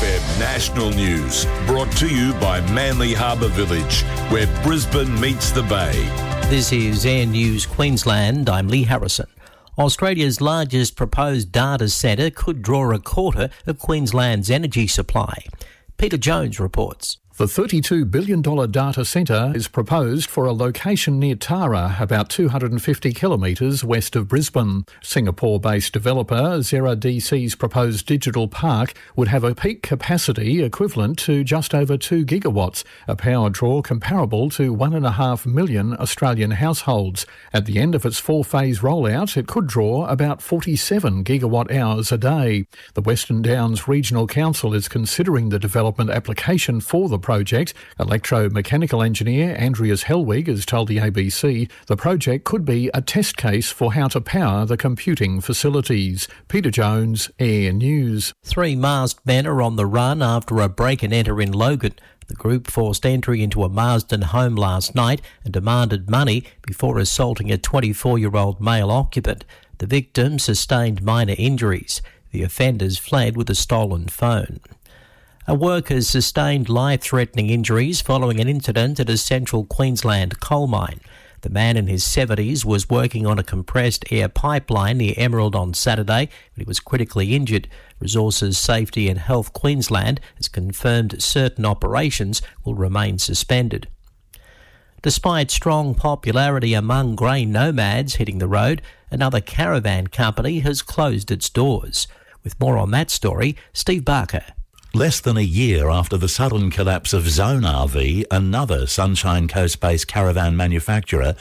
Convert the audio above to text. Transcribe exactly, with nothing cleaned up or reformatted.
F M National News, brought to you by Manly Harbour Village, where Brisbane meets the Bay. This is Air News Queensland. I'm Lee Harrison. Australia's largest proposed data centre could draw a quarter of Queensland's energy supply. Peter Jones reports. The thirty-two billion dollars data centre is proposed for a location near Tara, about two hundred fifty kilometres west of Brisbane. Singapore-based developer Xera D C's proposed digital park would have a peak capacity equivalent to just over two gigawatts, a power draw comparable to one point five million Australian households. At the end of its four-phase rollout, it could draw about forty-seven gigawatt hours a day. The Western Downs Regional Council is considering the development application for the project. Electromechanical engineer Andreas Hellwig has told the A B C the project could be a test case for how to power the computing facilities. Peter Jones, Air News. Three masked men are on the run after a break and enter in Logan. The group forced entry into a Marsden home last night and demanded money before assaulting a twenty-four-year-old male occupant. The victim sustained minor injuries. The offenders fled with a stolen phone. A worker sustained life-threatening injuries following an incident at a central Queensland coal mine. The man in his seventies was working on a compressed air pipeline near Emerald on Saturday, but he was critically injured. Resources Safety and Health Queensland has confirmed certain operations will remain suspended. Despite strong popularity among grain nomads hitting the road, another caravan company has closed its doors. With more on that story, Steve Barker. Less than a year after the sudden collapse of Zone R V, another Sunshine Coast-based caravan manufacturer